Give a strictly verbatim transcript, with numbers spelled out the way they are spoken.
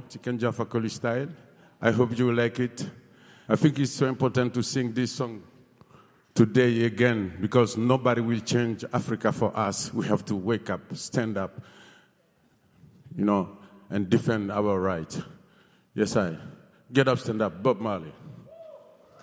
Chicken Jaffa Coli style. I hope you like it. I think it's so important to sing this song today again because nobody will change Africa for us. We have to wake up, stand up, you know, and defend our rights. Yes, I. Get up, stand up. Bob Marley.